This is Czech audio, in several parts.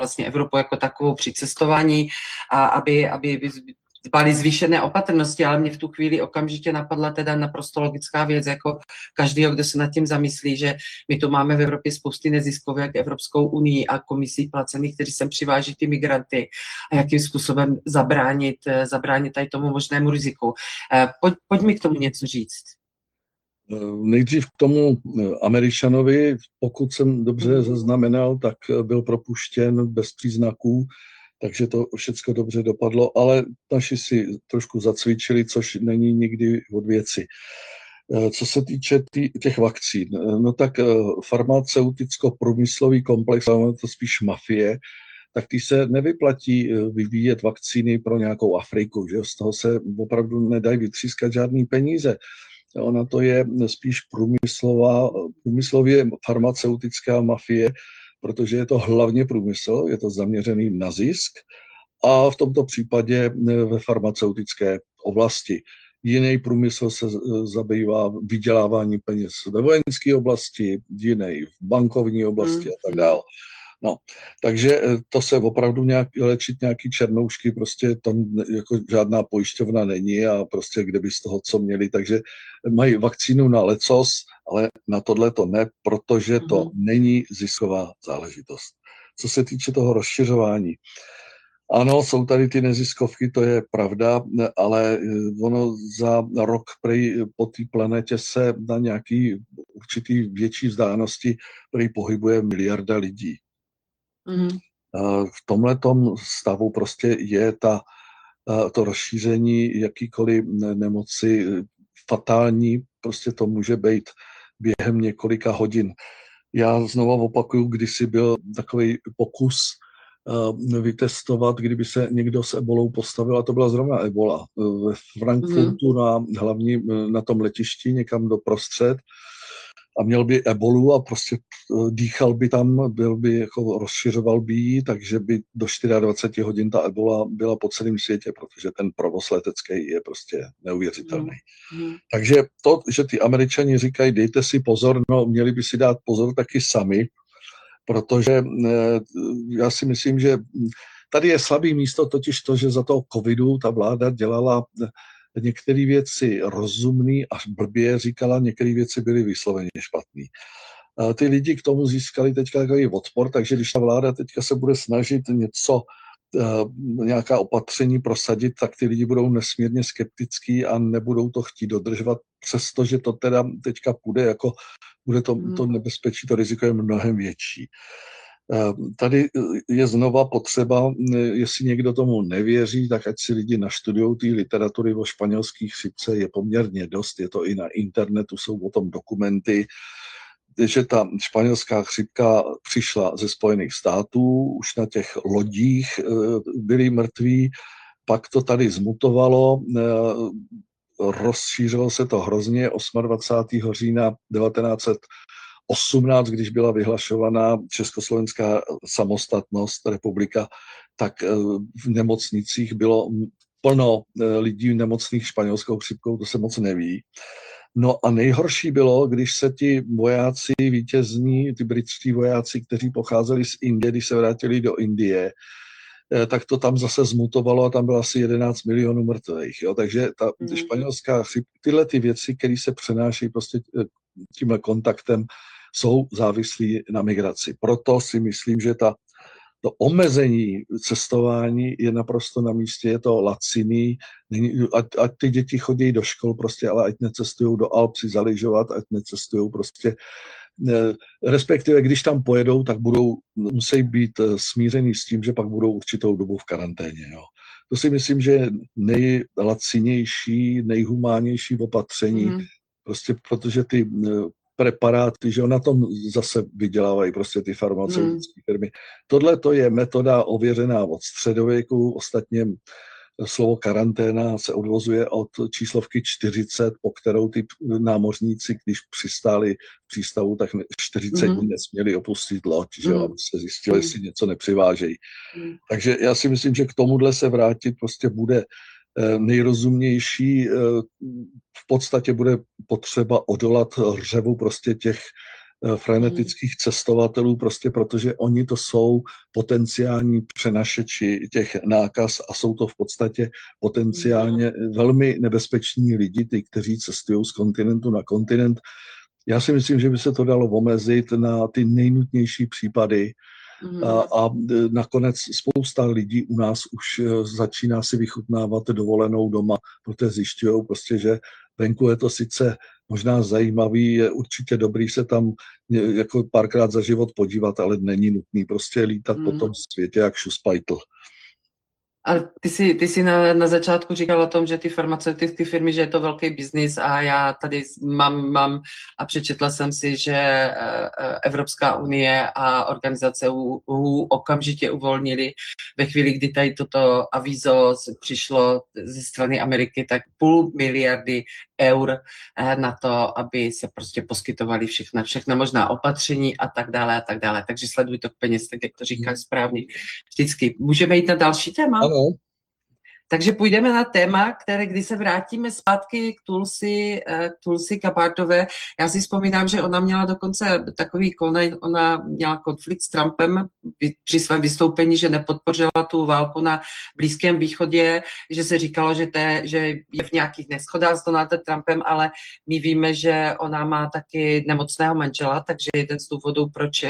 vlastně Evropu jako takovou při cestování a aby dbali zvýšené opatrnosti, ale mě v tu chvíli okamžitě napadla teda naprosto logická věc, jako každýho, kdo se nad tím zamyslí, že my tu máme v Evropě spousty neziskovek, Evropskou unii a komisí placených, kteří sem přiváží ty migranty a jakým způsobem zabránit tady tomu možnému riziku. Pojď mi k tomu něco říct. Nejdřív k tomu Američanovi, pokud jsem dobře zaznamenal, tak byl propuštěn bez příznaků, takže to všechno dobře dopadlo, ale naši si trošku zacvičili, což není nikdy od věci. Co se týče těch vakcín, no tak farmaceuticko-průmyslový komplex, to spíš mafie, tak ty se nevyplatí vyvíjet vakcíny pro nějakou Afriku, že z toho se opravdu nedají vytřískat žádný peníze. Ona to je spíš průmyslově farmaceutická mafie, protože je to hlavně průmysl, je to zaměřený na zisk a v tomto případě ve farmaceutické oblasti. Jiný průmysl se zabývá vyděláváním peněz ve vojenské oblasti, jiný v bankovní oblasti a tak dále. No, takže to se opravdu léčit nějaký černoušky, prostě tam jako žádná pojišťovna není a prostě kde by z toho co měli, takže mají vakcínu na lecos, ale na tohle to ne, protože to není zisková záležitost. Co se týče toho rozšiřování, ano, jsou tady ty neziskovky, to je pravda, ale ono za rok po té planetě se na nějaký určitý větší vzdálenosti pohybuje miliarda lidí. V tomhletom stavu prostě je to rozšíření jakýkoliv nemoci fatální, prostě to může být během několika hodin. Já znovu opakuju, kdysi byl takový pokus vytestovat, kdyby se někdo s ebolou postavil, a to byla zrovna ebola. Ve Frankfurtu na tom letišti někam doprostřed a měl by ebolu a prostě dýchal by tam, rozšiřoval by ji, takže by do 24 hodin ta ebola byla po celém světě, protože ten provoz letecký je prostě neuvěřitelný. Takže to, že ty Američani říkají, dejte si pozor, no měli by si dát pozor taky sami, protože já si myslím, že tady je slabý místo, totiž to, že za toho covidu ta vláda dělala některé věci rozumný až blbě, říkala, některé věci byly vysloveně špatný. Ty lidi k tomu získali teďka takový odpor, takže když ta vláda teďka se bude snažit nějaká opatření prosadit, tak ty lidi budou nesmírně skeptický a nebudou to chtít dodržovat, přestože to teda teďka půjde, bude to nebezpečí, to riziko je mnohem větší. Tady je znova potřeba, jestli někdo tomu nevěří, tak ať si lidi naštudujou té literatury o španělské chřipce, je poměrně dost, je to i na internetu, jsou o tom dokumenty, že ta španělská chřipka přišla ze Spojených států, už na těch lodích byli mrtví, pak to tady zmutovalo, rozšířilo se to hrozně 28. října 1918, když byla vyhlašovaná československá samostatnost, republika, tak v nemocnicích bylo plno lidí nemocných španělskou chřipkou, to se moc neví. No a nejhorší bylo, když se ti vojáci vítězní, ty britští vojáci, kteří pocházeli z Indie, když se vrátili do Indie, tak to tam zase zmutovalo a tam bylo asi 11 milionů mrtvých. Jo? Takže ta španělská chřipka, tyhle ty věci, které se přenáší prostě tímhle kontaktem, jsou závislí na migraci. Proto si myslím, že to omezení cestování je naprosto na místě, je to laciný, ať ty děti chodí do škol prostě, ale ať necestují do Alp si zaližovat, ať necestují prostě, respektive když tam pojedou, tak musí být smířený s tím, že pak budou určitou dobu v karanténě. Jo. To si myslím, že je nejlacinější, nejhumánnější opatření, prostě protože ty preparáty, že na tom zase vydělávají prostě ty farmaceutické firmy. Tohle to je metoda ověřená od středověku, ostatně slovo karanténa se odvozuje od číslovky 40, po kterou ty námořníci, když přistáli v přístavu, tak 40 dní nesměli opustit loď, že aby se zjistilo, jestli něco nepřivážejí. Takže já si myslím, že k tomuhle se vrátit prostě bude nejrozumnější. V podstatě bude potřeba odolat hřevu prostě těch frenetických cestovatelů, prostě protože oni to jsou potenciální přenašeči těch nákaz a jsou to v podstatě potenciálně velmi nebezpeční lidi, ty, kteří cestují z kontinentu na kontinent. Já si myslím, že by se to dalo omezit na ty nejnutnější případy a nakonec spousta lidí u nás už začíná si vychutnávat dovolenou doma, protože zjišťují prostě, že venku je to sice možná zajímavý, je určitě dobrý se tam jako párkrát za život podívat, ale není nutný prostě lítat po tom světě jak šuspajtl. Ale ty jsi na začátku říkal o tom, že ty farmaceutické firmy, že je to velký biznis a já tady mám a přečetla jsem si, že Evropská unie a organizace WHO okamžitě uvolnili ve chvíli, kdy tady toto avízo přišlo ze strany Ameriky, tak 500 miliardy eur na to, aby se prostě poskytovaly všechna možná opatření a tak dále a tak dále. Takže sleduj to k peněz, tak jak to říkáš správně vždycky. Můžeme jít na další téma? Ano. Takže půjdeme na téma, když se vrátíme zpátky k Tulsi Gabbardové. Já si vzpomínám, že ona měla dokonce ona měla konflikt s Trumpem při svém vystoupení, že nepodpořila tu válku na Blízkém východě, že se říkalo, že je v nějakých neschodách s Donaldem Trumpem, ale my víme, že ona má taky nemocného manžela, takže jeden z důvodů, proč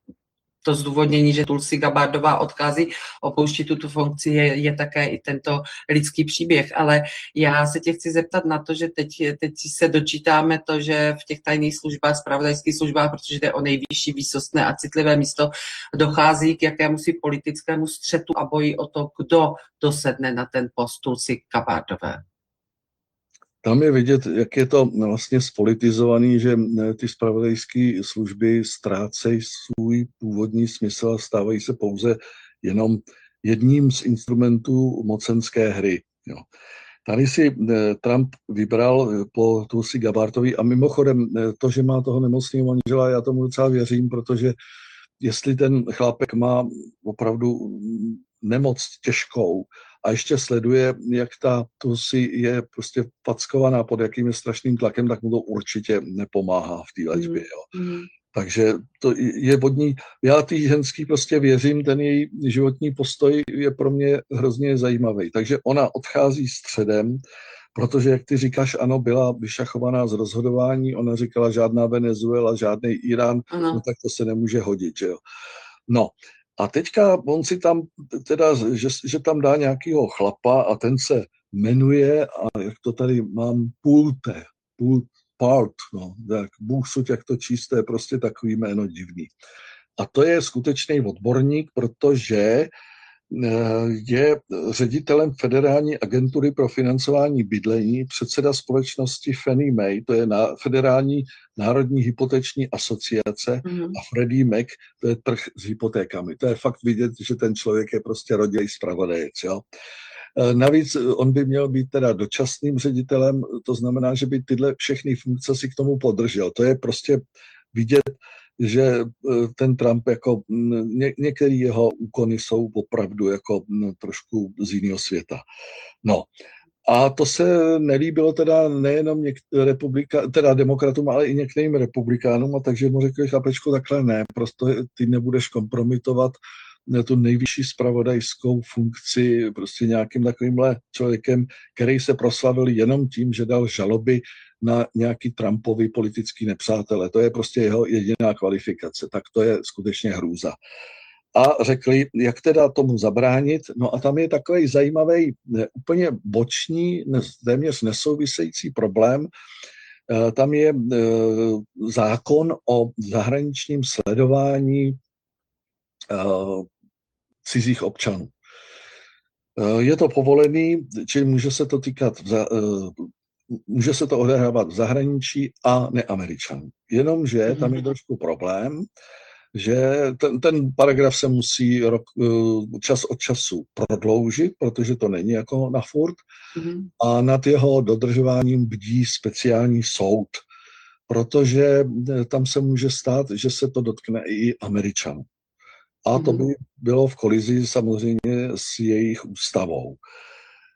to zdůvodnění, že Tulsi Gabbardová odchází, opouští tuto funkci, je také i tento lidský příběh. Ale já se tě chci zeptat na to, že teď se dočítáme to, že v těch tajných službách, zpravodajských službách, protože jde o nejvyšší výsostné a citlivé místo, dochází k jakémusi politickému střetu a boji o to, kdo dosedne na ten post Tulsi Gabbardové. Tam je vidět, jak je to vlastně spolitizovaný, že ty zpravodajské služby ztrácejí svůj původní smysl a stávají se pouze jenom jedním z instrumentů mocenské hry. Jo. Tady si Trump vybral po Tulsi Gabbardové a mimochodem to, že má toho nemocného manžela, já tomu docela věřím, protože jestli ten chlápek má opravdu nemoc těžkou a ještě sleduje, jak ta Tulsi je prostě packovaná pod jakým je strašným tlakem, tak mu to určitě nepomáhá v té léčbě. Jo. Takže to je od ní, já tý ženský prostě věřím, ten její životní postoj je pro mě hrozně zajímavý. Takže ona odchází středem, protože, jak ty říkáš, ano, byla vyšachovaná z rozhodování, ona říkala žádná Venezuela, žádný Irán, no tak to se nemůže hodit, že jo. No, a teďka on si tam teda, že tam dá nějakýho chlapa a ten se jmenuje, a jak to tady mám, Part, no, tak Bůh suď, jak to číst, to je prostě takový jméno divný. A to je skutečný odborník, protože je ředitelem Federální agentury pro financování bydlení, předseda společnosti Fannie Mae, to je Federální národní hypoteční asociace, a Freddie Mac, to je trh s hypotékami. To je fakt vidět, že ten člověk je prostě rodilý zpravodajec. Jo. Navíc on by měl být teda dočasným ředitelem, to znamená, že by tyhle všechny funkce si k tomu podržel. To je prostě vidět, že ten Trump, jako některé jeho úkony jsou opravdu jako trošku z jiného světa. No, a to se nelíbilo teda nejenom teda demokratům, ale i některým republikánům, a takže mu řekli, chlapečku, takhle ne, prostě ty nebudeš kompromitovat tu nejvyšší zpravodajskou funkci prostě nějakým takovýmhle člověkem, který se proslavil jenom tím, že dal žaloby na nějaký Trumpovi politický nepřátele. To je prostě jeho jediná kvalifikace. Tak to je skutečně hrůza. A řekli, jak teda tomu zabránit. No a tam je takový zajímavý, úplně boční, téměř nesouvisející problém. Tam je zákon o zahraničním sledování cizích občanů. Je to povolený, čili může se to týkat, může se to odehrávat v zahraničí a neameričanů. Jenomže tam je trošku problém, že ten paragraf se musí čas od času prodloužit, protože to není jako na furt, a nad jeho dodržováním bdí speciální soud, protože tam se může stát, že se to dotkne i Američanů. A to by bylo v kolizi samozřejmě s jejich ústavou.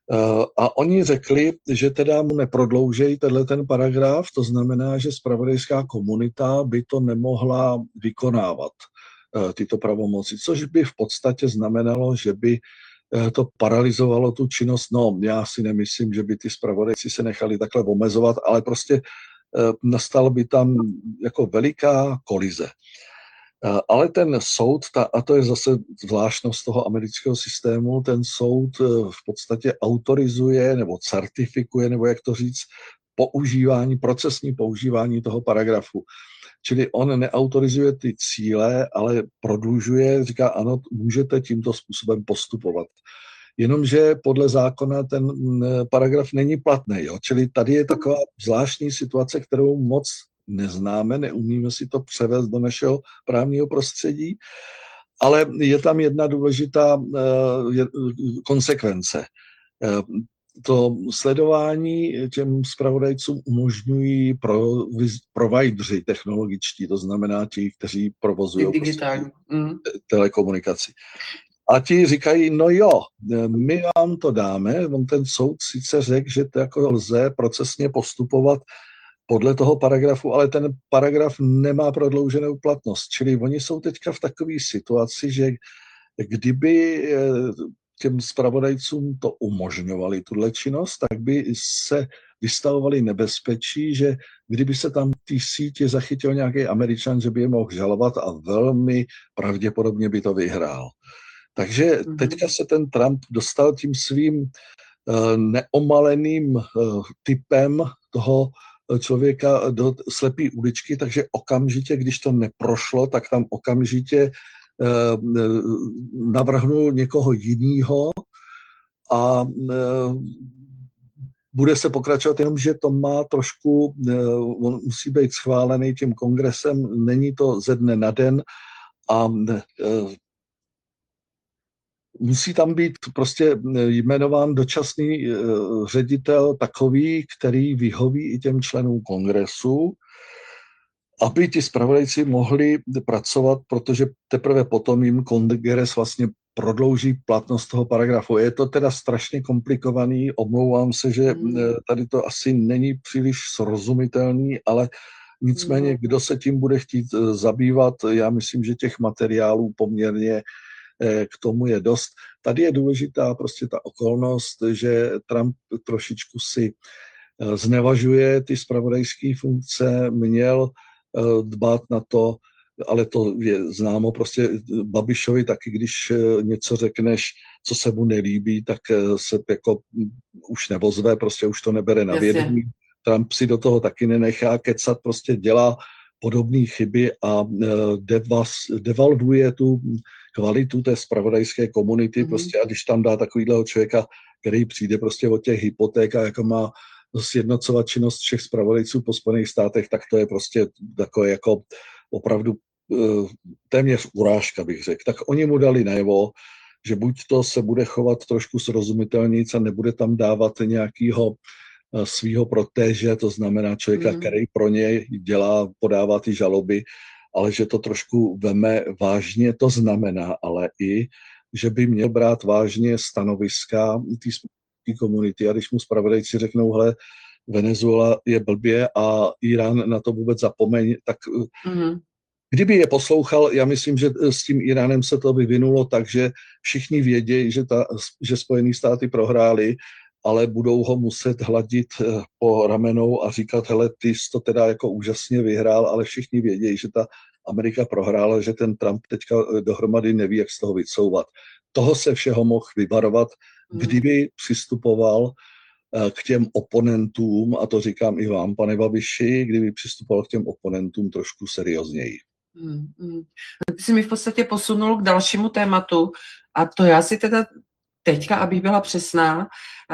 A oni řekli, že teda mu neprodloužejí ten paragraf, to znamená, že zpravodajská komunita by to nemohla vykonávat, tyto pravomoci, což by v podstatě znamenalo, že by to paralyzovalo tu činnost. No, já si nemyslím, že by ty zpravodajci se nechali takhle omezovat, ale prostě nastal by tam jako veliká kolize. Ale ten soud, a to je zase zvláštnost toho amerického systému, ten soud v podstatě autorizuje nebo certifikuje, nebo jak to říct, procesní používání toho paragrafu. Čili on neautorizuje ty cíle, ale prodlužuje, říká, ano, můžete tímto způsobem postupovat. Jenomže podle zákona ten paragraf není platný. Jo? Čili tady je taková zvláštní situace, kterou moc neznáme, neumíme si to převést do našeho právního prostředí, ale je tam jedna důležitá konsekvence. To sledování těm zpravodajcům umožňují provideři technologičtí, to znamená ti, kteří provozují telekomunikaci. A ti říkají, no jo, my vám to dáme, on ten soud sice řekl, že to jako lze procesně postupovat podle toho paragrafu, ale ten paragraf nemá prodlouženou platnost. Čili oni jsou teďka v takové situaci, že kdyby těm zpravodajcům to umožňovali, tuhle činnost, tak by se vystavovali nebezpečí, že kdyby se tam ty sítě zachytil nějaký Američan, že by je mohl žalovat a velmi pravděpodobně by to vyhrál. Takže teďka se ten Trump dostal tím svým neomaleným typem toho člověka do slepý uličky, takže okamžitě, když to neprošlo, tak tam okamžitě navrhnul někoho jiného a bude se pokračovat, jenom že to má trošku, on musí být schválený tím kongresem, není to ze dne na den a musí tam být prostě jmenován dočasný ředitel takový, který vyhoví i těm členům kongresu, aby ti zpravodajci mohli pracovat, protože teprve potom jim kongres vlastně prodlouží platnost toho paragrafu. Je to teda strašně komplikovaný, omlouvám se, že tady to asi není příliš srozumitelný, ale nicméně, kdo se tím bude chtít zabývat, já myslím, že těch materiálů poměrně k tomu je dost. Tady je důležitá prostě ta okolnost, že Trump trošičku si znevažuje ty zpravodajské funkce, měl dbát na to, ale to je známo prostě Babišovi taky, když něco řekneš, co se mu nelíbí, tak se jako už nevozve, prostě už to nebere na vědomí. Trump si do toho taky nenechá kecat, prostě dělá podobné chyby a devalvuje tu kvalitu té zpravodajské komunity, prostě a když tam dá takovýhleho člověka, který přijde prostě od těch hypoték a jako má sjednocovat činnost všech zpravodajců po Spojených státech, tak to je prostě takové jako opravdu téměř urážka, bych řekl. Tak oni mu dali najevo, že buď to se bude chovat trošku srozumitelnějc a nebude tam dávat nějakýho svýho protéže, to znamená člověka, který pro něj dělá, podává ty žaloby, ale že to trošku veme vážně, to znamená ale i, že by měl brát vážně stanoviska té komunity a když mu zpravodajci řeknou, hele, Venezuela je blbě a Irán na to vůbec zapomeň, tak kdyby je poslouchal, já myslím, že s tím Iránem se to vyvinulo tak, že všichni vědějí, že Spojené státy prohrály, ale budou ho muset hladit po ramenou a říkat, hele, ty jsi to teda jako úžasně vyhrál, ale všichni vědějí, že ta Amerika prohrála, že ten Trump teďka dohromady neví, jak z toho vycouvat. Toho se všeho mohl vyvarovat, kdyby přistupoval k těm oponentům, a to říkám i vám, pane Babiši, kdyby přistupoval k těm oponentům trošku seriózněji. Ty jsi mi v podstatě posunul k dalšímu tématu a to já si teda teďka, abych byla přesná,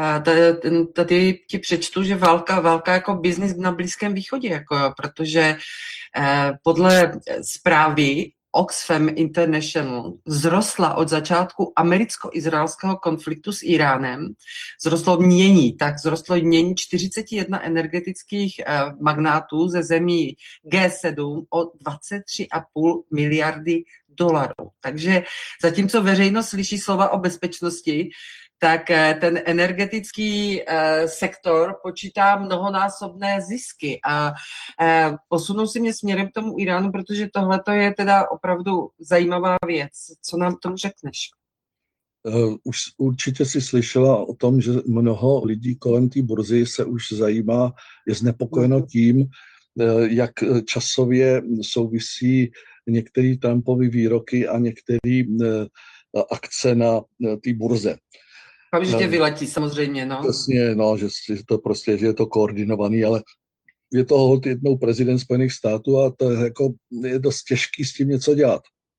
tady ti přečtu, že válka jako biznis na Blízkém východě, jako jo, protože podle zprávy Oxfam International vzrostla od začátku americko-izraelského konfliktu s Iránem, vzrostlo jmění 41 energetických magnátů ze zemí G7 o 23,5 miliardy dolarů. Takže zatímco veřejnost slyší slova o bezpečnosti, tak ten energetický sektor počítá mnohonásobné zisky a posunul si mě směrem k tomu Iránu, protože tohle je teda opravdu zajímavá věc. Co nám tomu řekneš? Už určitě si slyšela o tom, že mnoho lidí kolem té burzy se už zajímá, je znepokojeno tím, jak časově souvisí některé Trumpovy výroky a některé akce na té burze. Okamžitě vyletí samozřejmě, no. Přesně, no, že to prostě, že je to koordinovaný, ale je to holt jednou prezident Spojených států a to je dost těžký s tím něco dělat.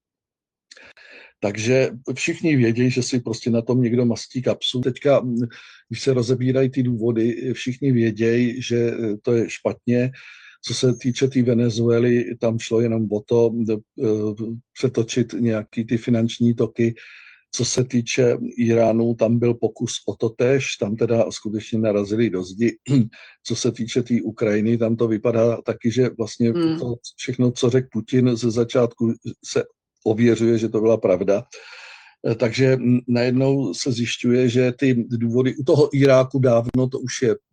Takže všichni vědí, že si prostě na tom někdo mastí kapsu. Teďka, když se rozebírají ty důvody, všichni vědí, že to je špatně. Co se týče té Venezuely, tam šlo jenom o to přetočit nějaký ty finanční toky. Co se týče Iránu, tam byl pokus o to též, tam teda skutečně narazili do zdi. Co se týče té Ukrajiny, tam to vypadá taky, že vlastně to všechno, co řekl Putin ze začátku, se ověřuje, že to byla pravda. Takže najednou se zjišťuje, že ty důvody u toho Iráku dávno to už je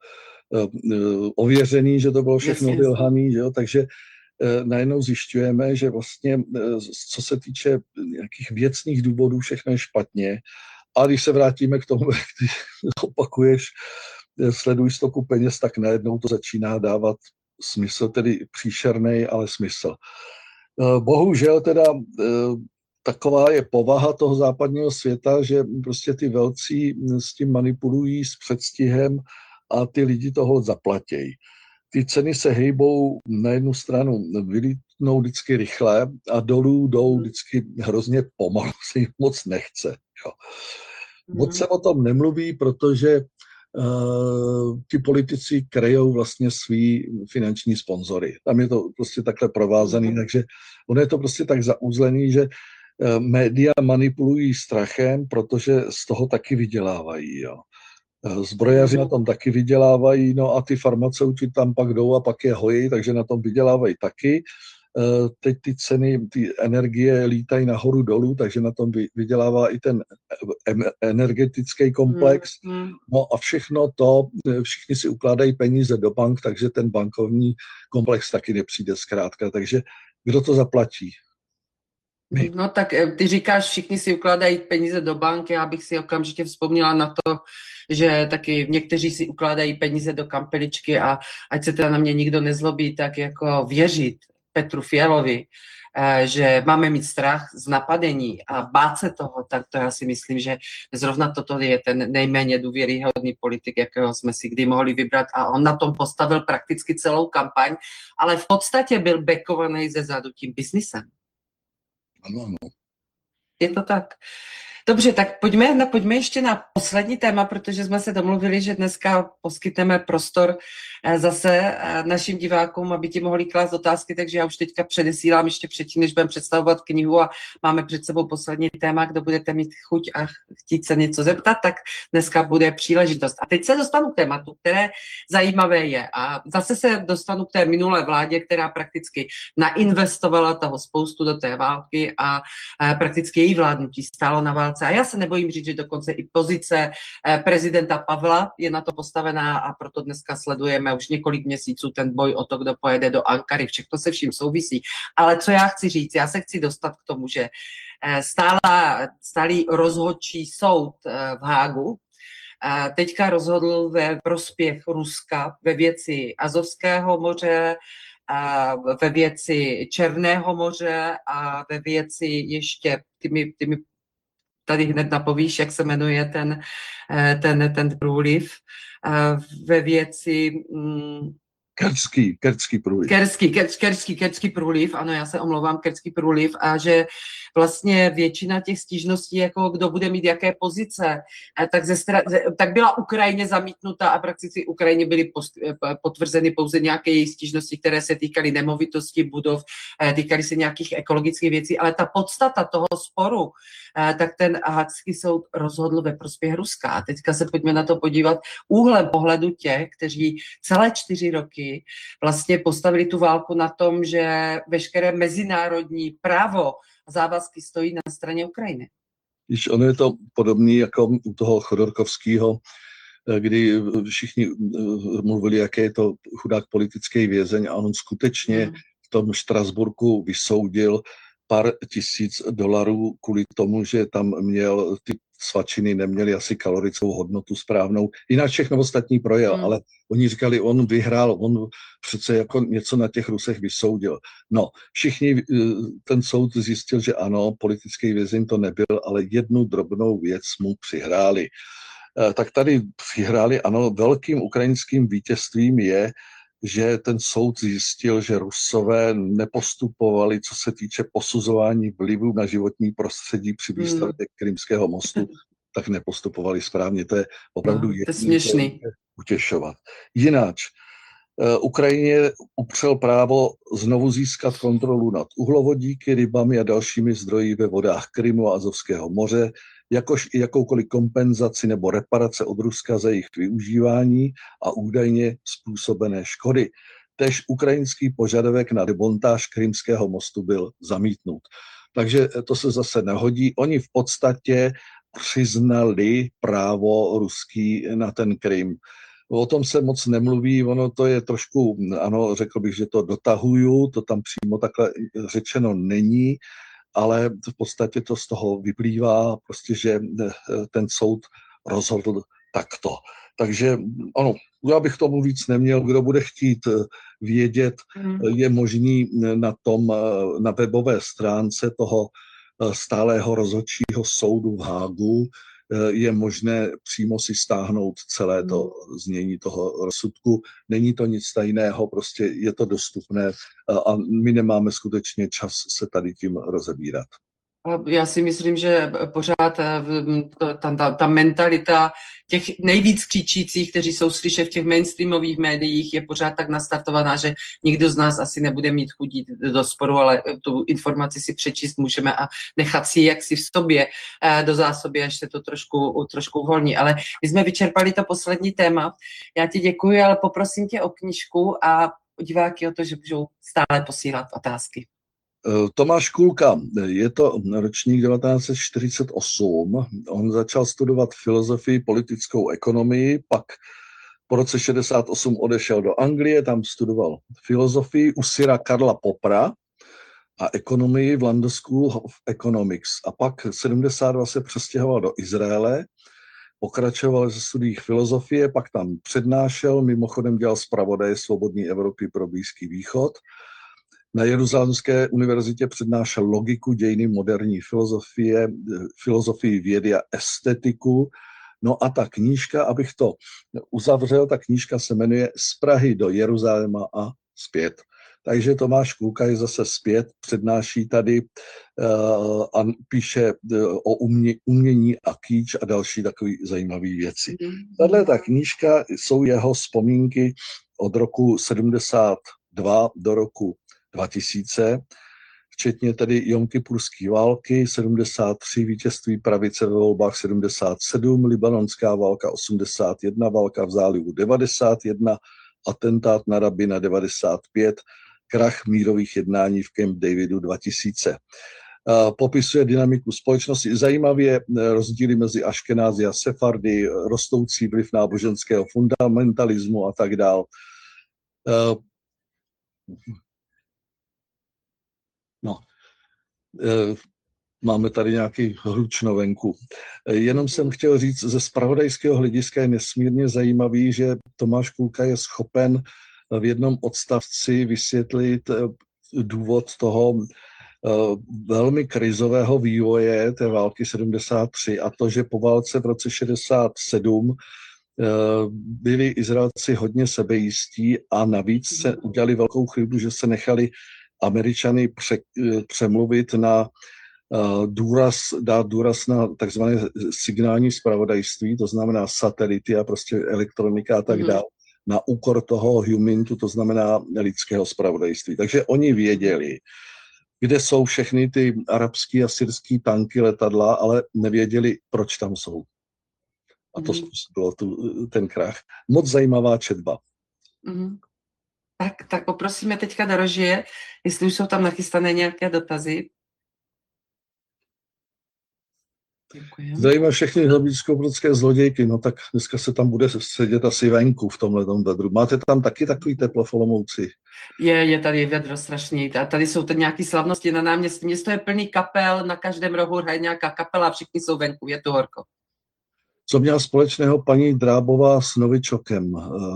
ověřený, že to bylo všechno vylhaný, jo? Takže najednou zjišťujeme, že vlastně, co se týče nějakých věcných důvodů, všechno je špatně. A když se vrátíme k tomu, jak ty opakuješ, sleduj stoku peněz, tak najednou to začíná dávat smysl, tedy příšerný, ale smysl. Bohužel teda taková je povaha toho západního světa, že prostě ty velcí s tím manipulují s předstihem a ty lidi toho zaplatí. Ty ceny se hejbou na jednu stranu, vylítnou vždycky rychle a dolů jdou vždycky hrozně pomalu, se jim moc nechce. Jo. Moc se o tom nemluví, protože ti politici krejou vlastně svý finanční sponzory. Tam je to prostě takhle provázaný, takže ono je to prostě tak zauzlený, že média manipulují strachem, protože z toho taky vydělávají. Jo. Zbrojaři na tom taky vydělávají, no a ty farmaceuti tam pak jdou a pak je hojí, takže na tom vydělávají taky. Teď ty ceny, ty energie lítají nahoru dolů, takže na tom vydělává i ten energetický komplex. No a všechno to, všichni si ukládají peníze do bank, takže ten bankovní komplex taky nepřijde zkrátka. Takže kdo to zaplatí? My. No tak ty říkáš, všichni si ukládají peníze do banky, já bych si okamžitě vzpomněla na to, že taky někteří si ukládají peníze do kampeličky a ať se teda na mě nikdo nezlobí, tak jako věřit Petru Fialovi, že máme mít strach z napadení a bát se toho, tak to já si myslím, že zrovna toto je ten nejméně důvěryhodný politik, jakého jsme si kdy mohli vybrat a on na tom postavil prakticky celou kampaň, ale v podstatě byl backovaný ze zadu tím biznisem. Ano. Je to tak. Dobře, tak pojďme ještě na poslední téma, protože jsme se domluvili, že dneska poskytneme prostor zase našim divákům, aby ti mohli klást otázky, takže já už teďka předesílám ještě předtím, než budeme představovat knihu a máme před sebou poslední téma, kdo budete mít chuť a chtít se něco zeptat, tak dneska bude příležitost. A teď se dostanu k tématu, které zajímavé je a zase se dostanu k té minulé vládě, která prakticky nainvestovala toho spoustu do té války a prakticky její vládnutí stálo na válce. A já se nebojím říct, že dokonce i pozice prezidenta Pavla je na to postavená a proto dneska sledujeme už několik měsíců ten boj o to, kdo pojede do Ankary. Všechno se vším souvisí. Ale co já chci říct? Já se chci dostat k tomu, že stálý rozhodčí soud v Hágu teďka rozhodl ve prospěch Ruska ve věci Azovského moře, ve věci Černého moře a ve věci ještě ty mi tady hned napovíš, jak se jmenuje ten průliv, ve věci Kerčský průliv. Kerčský průliv, ano, já se omlouvám, Kerčský průliv a že vlastně většina těch stížností, jako kdo bude mít jaké pozice, tak byla Ukrajině zamítnuta a prakticky Ukrajině byly potvrzeny pouze nějaké její stížnosti, které se týkaly nemovitosti, budov, týkaly se nějakých ekologických věcí, ale ta podstata toho sporu, tak ten Haagský soud rozhodl ve prospěch Ruska. A teďka se pojďme na to podívat úhlem pohledu těch, kteří celé 4 roky vlastně postavili tu válku na tom, že veškeré mezinárodní právo a závazky stojí na straně Ukrajiny. Když ono je to podobný jako u toho Chodorkovského, kdy všichni mluvili, jaký je to chudák politický vězeň a on skutečně v tom Štrasburku vysoudil pár $1000 kvůli tomu, že tam měl ty svačiny, neměly asi kalorickou hodnotu správnou. Jinak všechno ostatní projel, ale oni říkali, on vyhrál, on přece jako něco na těch Rusech vysoudil. No, všichni, ten soud zjistil, že ano, politický vězeň to nebyl, ale jednu drobnou věc mu přihráli. Tak tady přihráli, ano, velkým ukrajinským vítězstvím je, že ten soud zjistil, že Rusové nepostupovali, co se týče posuzování vlivu na životní prostředí při výstavbě Krymského mostu, tak nepostupovali správně. To je opravdu směšný. utěšovat. Jináč, Ukrajině upřel právo znovu získat kontrolu nad uhlovodíky, rybami a dalšími zdroji ve vodách Krymu a Azovského moře, jakož i jakoukoliv kompenzaci nebo reparace od Ruska za jejich využívání a údajně způsobené škody. Též ukrajinský požadavek na demontáž Krymského mostu byl zamítnut. Takže to se zase nehodí. Oni v podstatě přiznali právo ruský na ten Krym. O tom se moc nemluví, ono to je trošku, ano, řekl bych, že to dotahuju, to tam přímo takhle řečeno není, ale v podstatě to z toho vyplývá, prostě, že ten soud rozhodl takto. Takže ano, já bych tomu víc neměl, kdo bude chtít vědět, je možný na webové stránce toho stálého rozhodčího soudu v Hágu, je možné přímo si stáhnout celé to znění toho rozsudku. Není to nic tajného, prostě je to dostupné a my nemáme skutečně čas se tady tím rozebírat. Já si myslím, že pořád ta mentalita těch nejvíc křičících, kteří jsou slyšet v těch mainstreamových médiích, je pořád tak nastartovaná, že nikdo z nás asi nebude mít chutí do sporu, ale tu informaci si přečíst můžeme a nechat si jaksi v sobě do zásoby, až se to trošku uvolní. Ale my jsme vyčerpali to poslední téma. Já ti děkuji, ale poprosím tě o knížku a diváky o to, že můžou stále posílat otázky. Tomáš Kulka, je to ročník 1948, on začal studovat filozofii, politickou ekonomii, pak po roce 68 odešel do Anglie, tam studoval filozofii u Sira Karla Popra a ekonomii v London School of Economics. A pak 72 se přestěhoval do Izraele, pokračoval ze studiích filozofie, pak tam přednášel, mimochodem dělal zpravodaj Svobodné Evropy pro Blízký východ. Na Jeruzalémské univerzitě přednášel logiku, dějiny moderní filozofie, filozofii vědy a estetiku. No a ta knížka, abych to uzavřel, ta knížka se jmenuje Z Prahy do Jeruzaléma a zpět. Takže Tomáš Kulka je zase zpět, přednáší tady a píše o umění a kýč a další takové zajímavé věci. Tahle ta knížka jsou jeho vzpomínky od roku 72 do roku 2000, včetně tedy Jomkipurské války, 73, vítězství pravice ve volbách 77, libanonská válka 81, válka v zálivu 91, atentát na Rabina 95, krach mírových jednání v Camp Davidu 2000. Popisuje dynamiku společnosti, zajímavě rozdíly mezi Aškenázy a Sefardy, rostoucí vliv náboženského fundamentalismu a tak dál. No, máme tady nějaký hlučno venku. Jenom jsem chtěl říct, ze zpravodajského hlediska je nesmírně zajímavý, že Tomáš Kulka je schopen v jednom odstavci vysvětlit důvod toho velmi krizového vývoje té války 73 a to, že po válce v roce 67 byli Izraelci hodně sebejistí a navíc se udělali velkou chybu, že se nechali Američany přemluvit na dát důraz na takzvané signální zpravodajství, to znamená satelity a prostě elektronika a tak dále, na úkor toho humintu, to znamená lidského zpravodajství. Takže oni věděli, kde jsou všechny ty arabský a syrský tanky, letadla, ale nevěděli, proč tam jsou. A to způsobilo ten krach. Moc zajímavá četba. Tak poprosíme teďka do režie, jestli už jsou tam nachystané nějaké dotazy. Děkuji. Zdravíme všechny hlobičskobrodské zlodějky, no tak dneska se tam bude sedět asi venku v tomhletom vedru. Máte tam taky takový teplo v Olomouci? Je tady vedro strašný. A tady jsou teď nějaké slavnosti na náměstí. Město je plný kapel, na každém rohu hraje nějaká kapela a všichni jsou venku, je to horko. Co měla společného paní Drábová s Novičokem?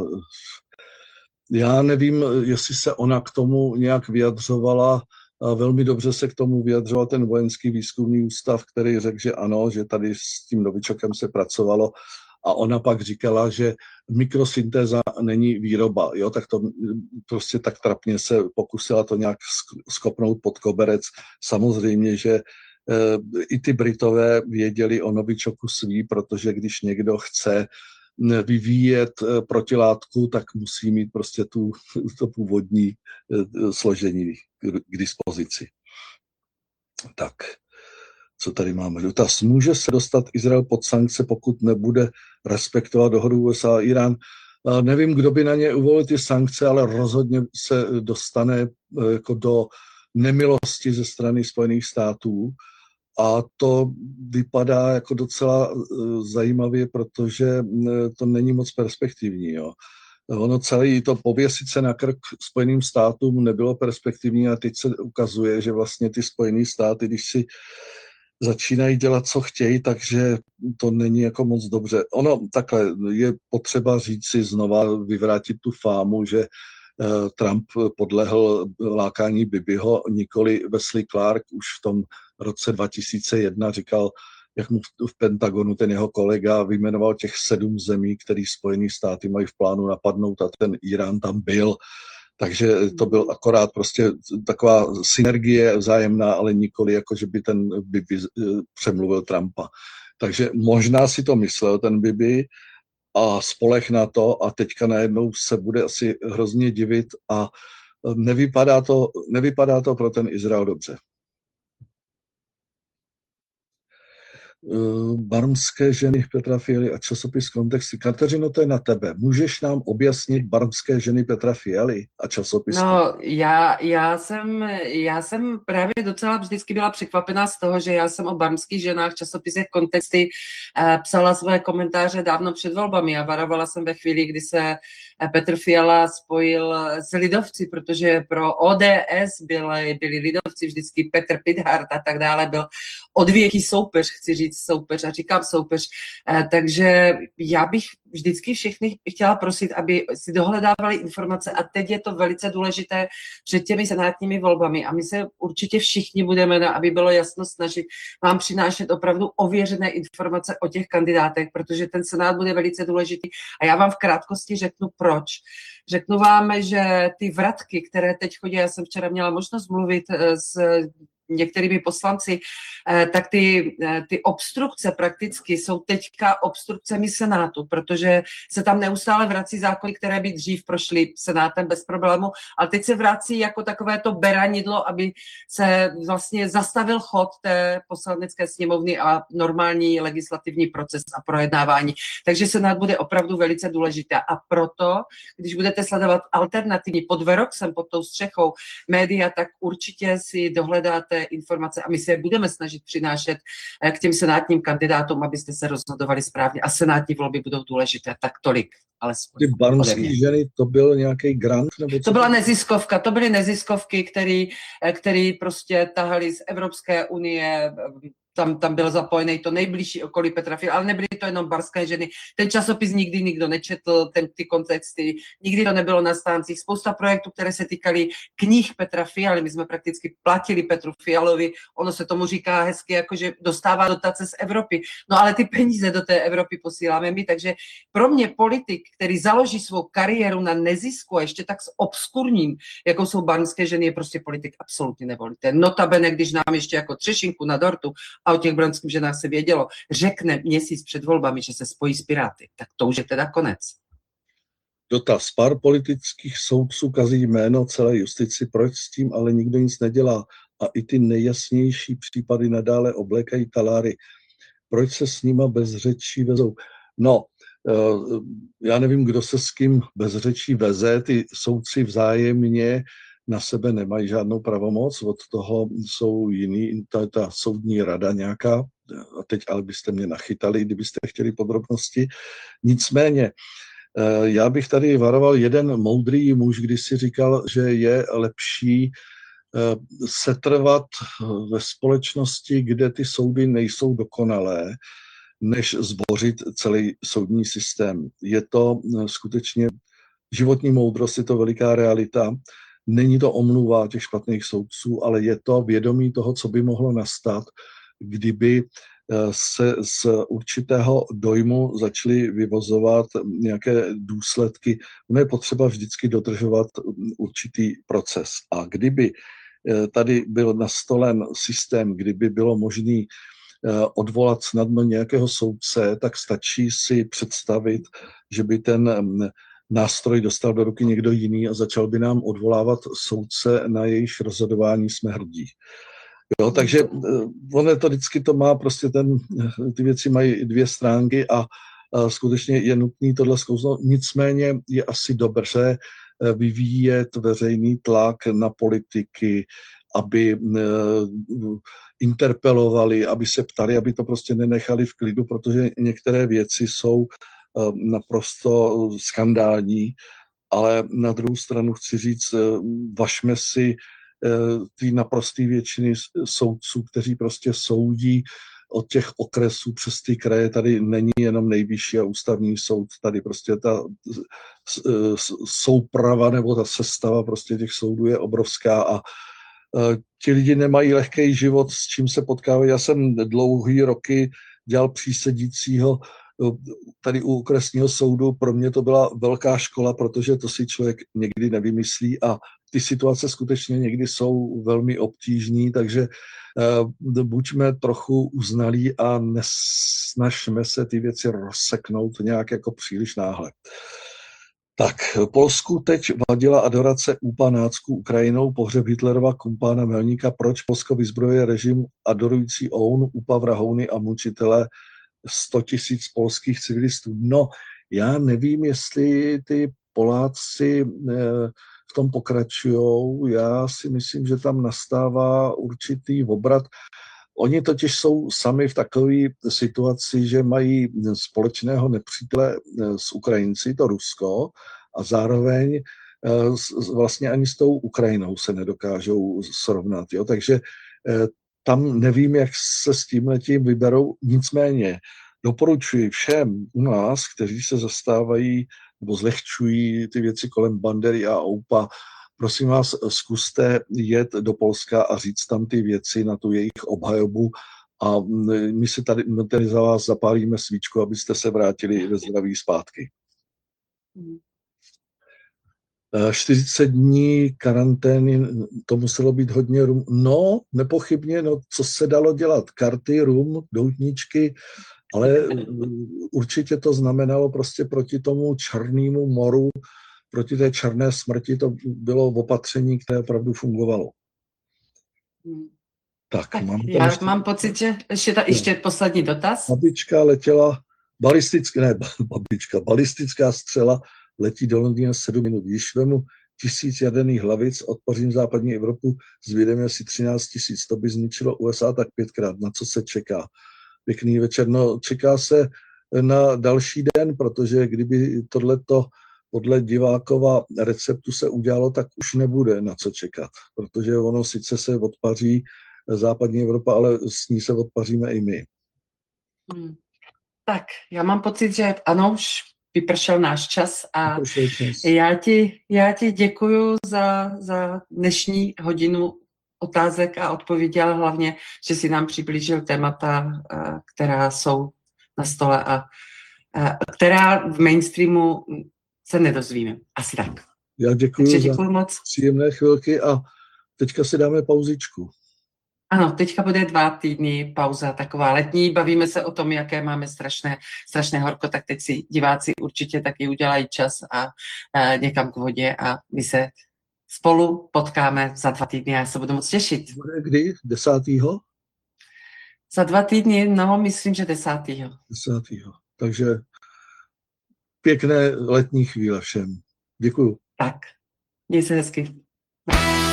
Já nevím, jestli se ona k tomu nějak vyjadřovala. Velmi dobře se k tomu vyjadřoval ten vojenský výzkumný ústav, který řekl, že ano, že tady s tím Novičokem se pracovalo. A ona pak říkala, že mikrosyntéza není výroba. Jo, tak to prostě tak trapně se pokusila to nějak skopnout pod koberec. Samozřejmě, že i ty Britové věděli o Novičoku svý, protože když někdo chce vyvíjet protilátku, tak musí mít prostě to původní složení k dispozici. Tak, co tady máme? Dotaz. Může se dostat Izrael pod sankce, pokud nebude respektovat dohodu USA a Irán? Nevím, kdo by na ně uvolil ty sankce, ale rozhodně se dostane jako do nemilosti ze strany Spojených států. A to vypadá jako docela zajímavě, protože to není moc perspektivní. Jo. Ono celé to pověsit se na krk Spojeným státům nebylo perspektivní a teď se ukazuje, že vlastně ty Spojené státy, když si začínají dělat, co chtějí, takže to není jako moc dobře. Ono takhle je potřeba říct si znova, vyvrátit tu fámu, že Trump podlehl lákání Bibiho, nikoli Wesley Clark už v tom roce 2001 říkal, jak mu v Pentagonu ten jeho kolega vyjmenoval těch 7 zemí, které Spojené státy mají v plánu napadnout a ten Irán tam byl. Takže to byl akorát prostě taková synergie vzájemná, ale nikoli jako, že by ten Bibi přemluvil Trumpa. Takže možná si to myslel ten Bibi a spoleh na to a teďka najednou se bude asi hrozně divit a nevypadá to pro ten Izrael dobře. Barmské ženy Petra Fialy a časopis Kontexty. Kateřino, to je na tebe. Můžeš nám objasnit Barmské ženy Petra Fialy a časopis? No, já jsem právě docela vždycky byla překvapená z toho, že já jsem o barmských ženách v časopisech Kontexty psala své komentáře dávno před volbami a varovala jsem ve chvíli, kdy se Petr Fiala spojil s lidovci, protože pro ODS byli lidovci vždycky Petr Pithart a tak dále, byl odvěký soupeř, chci říct soupeř a říkám soupeř, takže já bych vždycky všechny chtěla prosit, aby si dohledávali informace a teď je to velice důležité před těmi senátními volbami a my se určitě všichni budeme, aby bylo jasno, snažit vám přinášet opravdu ověřené informace o těch kandidátech, protože ten senát bude velice důležitý a já vám v krátkosti řeknu proč. Řeknu vám, že ty vratky, které teď chodí, já jsem včera měla možnost mluvit s některými poslanci, tak ty obstrukce prakticky jsou teďka obstrukcemi Senátu, protože se tam neustále vrací zákony, které by dřív prošly Senátem bez problému, ale teď se vrací jako takové to beranidlo, aby se vlastně zastavil chod té poslanecké sněmovny a normální legislativní proces a projednávání. Takže Senát bude opravdu velice důležité a proto, když budete sledovat alternativní pod Veroxem, pod tou střechou média, tak určitě si dohledáte informace a my se je budeme snažit přinášet k těm senátním kandidátům, abyste se rozhodovali správně a senátní volby budou důležité, tak tolik. Ty barmské ženy, to byl nějaký grant? Nebo to byla neziskovka, to byly neziskovky, který prostě tahali z Evropské unie, tam byl zapojený to nejbližší okolí Petra Fialy, ale nebyly to jenom barské ženy. Ten časopis nikdy nikdo nečetl, ty kontexty, nikdy to nebylo na stáncích. Spousta projektů, které se týkaly knih Petra Fialy, my jsme prakticky platili Petru Fialovi, ono se tomu říká hezky, jakože dostává dotace z Evropy. No ale ty peníze do té Evropy posíláme my, takže pro mě politik, který založí svou kariéru na nezisku a ještě tak s obskurním, jako jsou barmské ženy, je prostě politik absolutně nevolité. Notabene, když nám ještě jako třešinku na dortu a o těch barmských ženách se vědělo, řekne měsíc před volbami, že se spojí s Piráty, tak to už je teda konec. Dotaz. Pár politických soudců kazí jméno celé justici, proč s tím ale nikdo nic nedělá a i ty nejjasnější případy nadále oblékají taláry. Proč se s nima bez řečí vezou? No, já nevím, kdo se s kým bez řečí veze, ty soudci vzájemně na sebe nemají žádnou pravomoc, od toho jsou jiný, ta soudní rada nějaká, a teď ale byste mě nachytali, kdybyste chtěli podrobnosti. Nicméně, já bych tady varoval, jeden moudrý muž, když si říkal, že je lepší setrvat ve společnosti, kde ty soudy nejsou dokonalé, než zbořit celý soudní systém. Je to skutečně životní moudrost, je to veliká realita. Není to omluva těch špatných soudců, ale je to vědomí toho, co by mohlo nastat, kdyby se z určitého dojmu začaly vyvozovat nějaké důsledky. Ono je potřeba vždycky dodržovat určitý proces. A kdyby tady byl nastolen systém, kdyby bylo možné odvolat snadno nějakého soudce, tak stačí si představit, že by ten nástroj dostal do ruky někdo jiný a začal by nám odvolávat soudce, na jejichž rozhodování jsme hrdí. Jo, takže ono to vždycky to má, prostě ty věci mají dvě stránky a skutečně je nutný tohle zkousnout. Nicméně je asi dobře vyvíjet veřejný tlak na politiky, aby interpelovali, aby se ptali, aby to prostě nenechali v klidu, protože některé věci jsou naprosto skandální, ale na druhou stranu chci říct, važme si ty naprosté většiny soudců, kteří prostě soudí od těch okresů přes ty kraje. Tady není jenom nejvyšší a ústavní soud, tady prostě ta souprava nebo ta sestava prostě těch soudů je obrovská a ti lidi nemají lehký život, s čím se potkávají. Já jsem dlouhý roky dělal přísedícího tady u okresního soudu. Pro mě to byla velká škola, protože to si člověk někdy nevymyslí a ty situace skutečně někdy jsou velmi obtížní, takže buďme trochu uznalí a nesnažme se ty věci rozseknout nějak jako příliš náhle. Tak, Polsku teď vadila adorace úpa nácků Ukrajinou, pohřeb Hitlerova kumpána Melníka. Proč Polsko vyzbrojuje režim adorující OUN, úpa vrahouny a mučitele 100 000 polských civilistů? No, já nevím, jestli ty Poláci v tom pokračujou. Já si myslím, že tam nastává určitý obrat. Oni totiž jsou sami v takové situaci, že mají společného nepřítele s Ukrajinci, to Rusko, a zároveň vlastně ani s tou Ukrajinou se nedokážou srovnat. Jo? Takže tam nevím, jak se s tímhletím vyberou. Nicméně doporučuji všem u nás, kteří se zastávají nebo zlehčují ty věci kolem Bandery a OUPa, prosím vás, zkuste jet do Polska a říct tam ty věci na tu jejich obhajobu a my si tady za vás zapálíme svíčku, abyste se vrátili ve zdraví zpátky. 40 dní karantény, to muselo být hodně rum. No, nepochybně, no, co se dalo dělat? Karty, rum, doutníčky, ale určitě to znamenalo prostě proti tomu černému moru, proti té černé smrti, to bylo opatření, které opravdu fungovalo. Tak já mám pocit, že ještě poslední dotaz. Babička letěla, balistická střela letí do Londýna 7 minut. Již vemu 1000 jaderných hlavic, odpařím západní Evropu, zvědeme asi 13 000. To by zničilo USA tak 5krát. Na co se čeká? Pěkný večer. No, čeká se na další den, protože kdyby tohleto podle divákova receptu se udělalo, tak už nebude na co čekat, protože ono sice se odpaří západní Evropa, ale s ní se odpaříme i my. Tak, já mám pocit, že ano, už vypršel náš čas a já ti děkuju za dnešní hodinu otázek a odpovědí, ale hlavně, že si nám přiblížil témata, která jsou na stole a která v mainstreamu se nedozvíme. Asi tak. Já děkuji za moc. Příjemné chvilky a teďka si dáme pauzičku. Ano, teďka bude 2 týdny pauza, taková letní. Bavíme se o tom, jaké máme strašné horko, tak teď si diváci určitě taky udělají čas a někam k vodě a my se spolu potkáme za 2 týdny a já se budu moc těšit. Kdy? 10. Za 2 týdny, no, myslím, že 10. 10. Takže pěkné letní chvíle všem. Děkuju. Tak, měj se hezky.